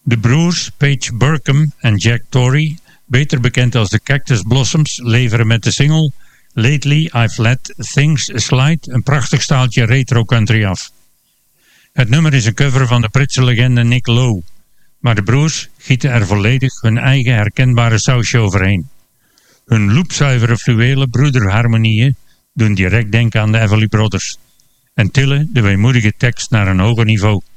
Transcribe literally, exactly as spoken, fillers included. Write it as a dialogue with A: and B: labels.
A: De broers Paige Burkham en Jack Torrey, beter bekend als de Cactus Blossoms, leveren met de single Lately I've Let Things Slide een prachtig staaltje retro country af. Het nummer is een cover van de Britse legende Nick Lowe, maar de broers gieten er volledig hun eigen herkenbare sausje overheen. Hun loopzuivere fluwelen broederharmonieën doen direct denken aan de Everly Brothers en tillen de weemoedige tekst naar een hoger niveau.